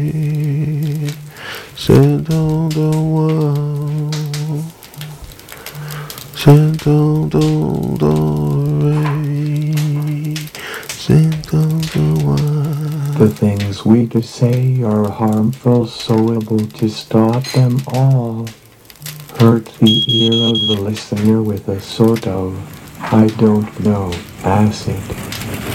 Sit on the wall. Sit on the rain. Sit on the wall. The things we do say are harmful, so able to stop them all. Hurt the ear of the listener with a sort of, I don't know, acid.